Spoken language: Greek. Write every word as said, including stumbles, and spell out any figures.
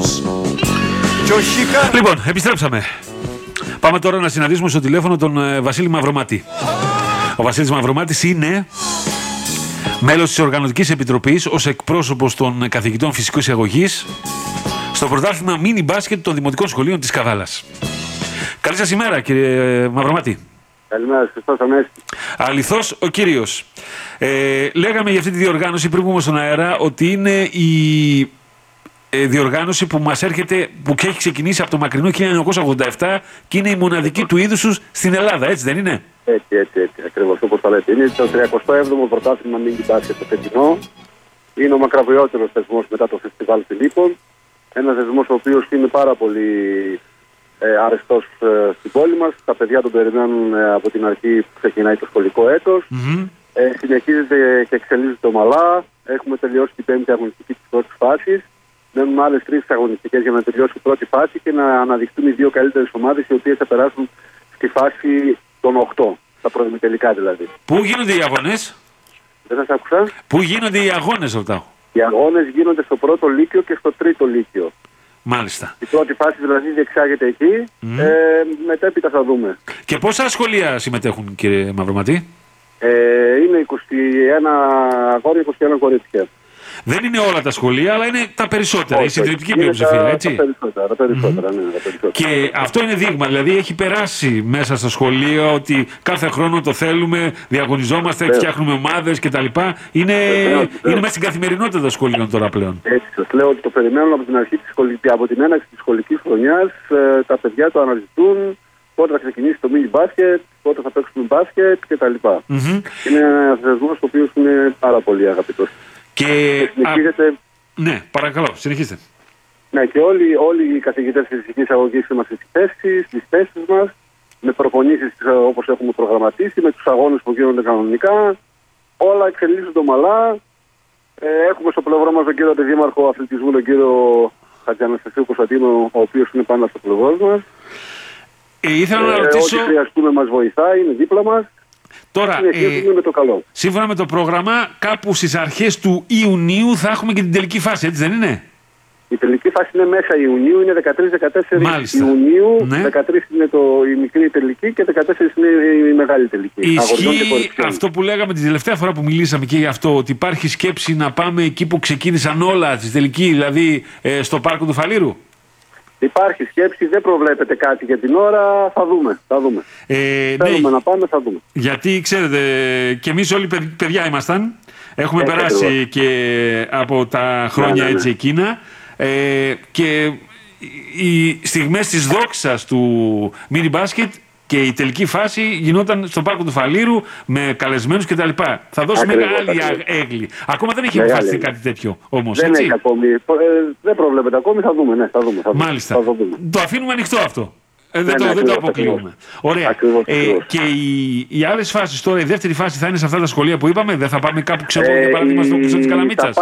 Λοιπόν, επιστρέψαμε. Πάμε τώρα να συναντήσουμε στο τηλέφωνο τον ε, Βασίλη Μαυρομάτη. Ο Βασίλης Μαυρομάτης είναι μέλος της Οργανωτικής Επιτροπής ως εκπρόσωπος των καθηγητών φυσικής αγωγής στο πρωτάθλημα μίνι μπάσκετ των Δημοτικών Σχολείων της Καβάλας. Καλή σας ημέρα, κύριε Μαυρομάτη. Καλημέρα, Χριστός Ανέστη. Αληθώς ο κύριος. Ε, λέγαμε για αυτή τη διοργάνωση πριν πούμε στον αέρα ότι είναι η ε, διοργάνωση που μας έρχεται, που έχει ξεκινήσει από το μακρινό χίλια εννιακόσια ογδόντα επτά και είναι η μοναδική του είδους του στην Ελλάδα, έτσι δεν είναι? Έτσι, έτσι, έτσι. Ακριβώς όπως το λέτε. Είναι το τριακοστό έβδομο πρωτάθλημα μίνι μπάσκετ το φετινό. Είναι ο μακραβιότερος θεσμός μετά το Φεστιβάλ Φιλίππων. Ένας θεσμός ο οποίος είναι πάρα πολύ ε, αρεστός ε, στην πόλη μας. Τα παιδιά τον περιμένουν ε, από την αρχή που ξεκινάει το σχολικό έτος. Mm-hmm. Ε, συνεχίζεται και εξελίσσεται ομαλά. Έχουμε τελειώσει την πέμπτη αγωνιστική της πρώτης φάσης. Μένουν άλλες τρεις αγωνιστικές για να τελειώσει η πρώτη φάση και να αναδειχθούν οι δύο καλύτερες ομάδες οι οποίες θα περάσουν στη φάση των οκτώ. Τα προημιτελικά δηλαδή. Πού γίνονται οι αγώνες? Δεν σας άκουσα. Πού γίνονται οι αγώνες, ρωτάω. Οι αγώνες γίνονται στο πρώτο λύκειο και στο τρίτο λύκειο. Μάλιστα. Η πρώτη φάση δηλαδή διεξάγεται εκεί. Mm. Ε, μετέπειτα θα δούμε. Και πόσα σχολεία συμμετέχουν, κύριε Μαυρομάτη? Ε, είναι είκοσι ένα αγόρια, είκοσι ένα κορίτσια. Δεν είναι όλα τα σχολεία, αλλά είναι τα περισσότερα, Όχι, η συντριπτική είναι πλειοψηφία, τα, έτσι. Τα περισσότερα, τα περισσότερα, mm-hmm. ναι, τα περισσότερα. Και αυτό είναι δείγμα, δηλαδή έχει περάσει μέσα στα σχολεία ότι κάθε χρόνο το θέλουμε, διαγωνιζόμαστε, yeah. φτιάχνουμε ομάδες κτλ. Είναι, yeah, yeah. είναι μέσα στην καθημερινότητα των σχολείων τώρα πλέον. Έτσι, σας λέω ότι το περιμένουν από την αρχή της σχολικής, από την έναρξη της σχολικής χρονιάς, ε, τα παιδιά το αναζητούν. Πότε θα ξεκινήσει το μίνι μπάσκετ, πότε θα παίξουμε μπάσκετ κτλ. Mm-hmm. Είναι ένας θεσμός ο οποίος είναι πάρα πολύ αγαπητός. Και... και συνεχίζεται... Α... Ναι, παρακαλώ, συνεχίστε. Ναι, και όλοι, όλοι οι καθηγητές της φυσικής αγωγής είμαστε στις θέσεις, στις θέσεις μας, με προπονήσεις όπως έχουμε προγραμματίσει, με τους αγώνες που γίνονται κανονικά. Όλα εξελίσσονται ομαλά. Ε, έχουμε στο πλευρό μας τον κύριο Αντιδήμαρχο Αθλητισμού, τον κύριο Χατζιαναστασίου Κωνσταντίνο, ο οποίος είναι πάντα στο πλευρό μας. Ε, ήθελα να ρωτήσω... Ό,τι χρειαστούμε μας βοηθάει, είναι δίπλα μας. Τώρα, ε, με το καλό. Σύμφωνα με το πρόγραμμα, κάπου στις αρχές του Ιουνίου θα έχουμε και την τελική φάση, έτσι δεν είναι? Η τελική φάση είναι μέσα Ιουνίου, είναι δεκατρείς δεκατέσσερις Ιουνίου, ναι. δεκατρείς είναι το, η μικρή τελική και δεκατέσσερις είναι η μεγάλη τελική. Ισχύει αυτό που λέγαμε την τελευταία φορά που μιλήσαμε και γι' αυτό, ότι υπάρχει σκέψη να πάμε εκεί που ξεκίνησαν όλα, στη τελική, δηλαδή ε, στο πάρκο του Φαλήρου? Υπάρχει σκέψη, δεν προβλέπεται κάτι για την ώρα, θα δούμε. Θα δούμε. Ε, Θέλουμε ναι, να πάμε, θα δούμε. Γιατί ξέρετε, και εμείς όλοι παιδιά ήμασταν, έχουμε ε, περάσει ακριβώς. Και από τα χρόνια ναι, ναι, ναι. έτσι εκείνα ε, και οι στιγμές της δόξας του μίνι μπάσκετ και η τελική φάση γινόταν στο πάρκο του Φαλήρου με καλεσμένους κτλ. Θα δώσει μεγάλη έγκλη. Ακόμα δεν έχει αποφασιστεί κάτι τέτοιο όμως. Δεν έτσι? έχει ακόμη. Ε, δεν προβλέπεται ακόμη. Θα δούμε. Ναι, θα δούμε, θα δούμε. Μάλιστα. Θα δούμε. Το αφήνουμε ανοιχτό αυτό. Ε, δεν, ναι, το, ναι, δεν το αποκλείουμε. ακριβώς. Ωραία. Ακριβώς, ε, ακριβώς. Και οι, οι άλλες φάσεις τώρα, η δεύτερη φάση θα είναι σε αυτά τα σχολεία που είπαμε. Δεν θα πάμε κάπου ξέρω, ε, για παράδειγμα, στο Κλεισό της Καλαμίτσας.